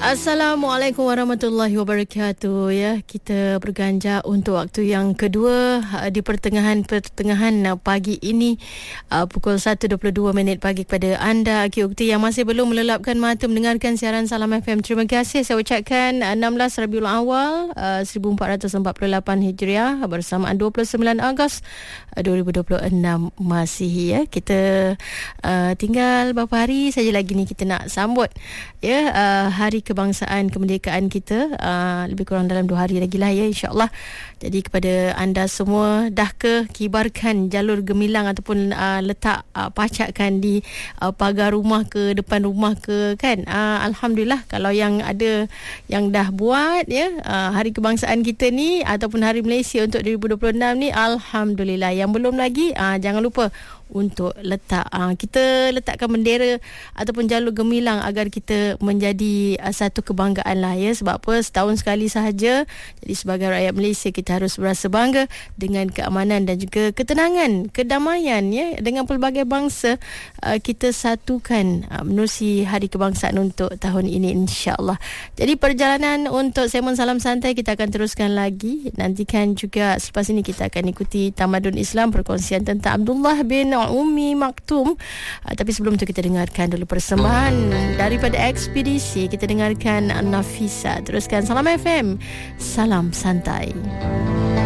Assalamualaikum warahmatullahi wabarakatuh. Ya, kita berganjak untuk waktu yang kedua di pertengahan pagi ini, pukul 1.22 pagi kepada anda Ukti yang masih belum melelapkan mata mendengarkan siaran Salam FM. Terima kasih saya ucapkan 16 Rabiul Awal 1448 Hijriah bersamaan 29 Ogos 2026 Masihi. Ya, kita tinggal beberapa hari saja lagi ni kita nak sambut ya hari kebangsaan kemerdekaan kita, lebih kurang dalam 2 hari lagi lah ya, insyaAllah. Jadi kepada anda semua, dah ke kibarkan jalur gemilang ataupun letak pacakkan di pagar rumah ke, depan rumah ke, kan? Alhamdulillah kalau yang ada yang dah buat ya, hari kebangsaan kita ni ataupun hari Malaysia untuk 2026 ni, alhamdulillah. Yang belum lagi, jangan lupa untuk kita letakkan bendera ataupun jalur gemilang agar kita menjadi satu kebanggaan lah ya. Sebab apa, setahun sekali sahaja. Jadi sebagai rakyat Malaysia kita harus berasa bangga dengan keamanan dan juga ketenangan, kedamaian ya, dengan pelbagai bangsa. Kita satukan menerusi hari kebangsaan untuk tahun ini, insya-Allah. Jadi perjalanan untuk segmen Salam Santai kita akan teruskan lagi. Nantikan juga selepas ini kita akan ikuti Tamadun Islam, perkongsian tentang Abdullah bin Ummi Maktum. Tapi sebelum itu kita dengarkan dulu persembahan daripada Ekspedisi. Kita dengarkan Nafisa. Teruskan Salam FM, Salam Santai.